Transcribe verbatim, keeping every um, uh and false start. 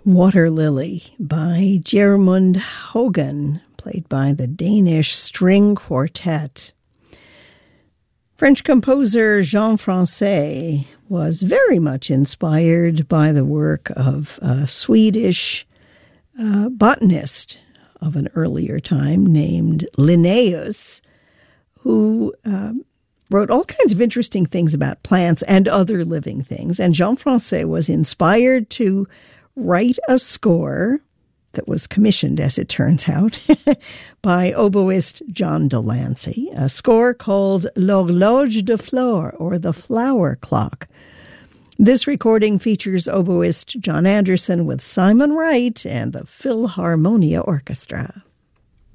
Water Lily by Gjermund Haugen, played by the Danish String Quartet. French composer Jean Francais was very much inspired by the work of a Swedish uh, botanist of an earlier time named Linnaeus, who uh, wrote all kinds of interesting things about plants and other living things. And Jean Francais was inspired to write a score that was commissioned, as it turns out, by oboist John Delancey, a score called L'Horloge de Fleurs, or the Flower Clock. This recording features oboist John Anderson with Simon Wright and the Philharmonia Orchestra.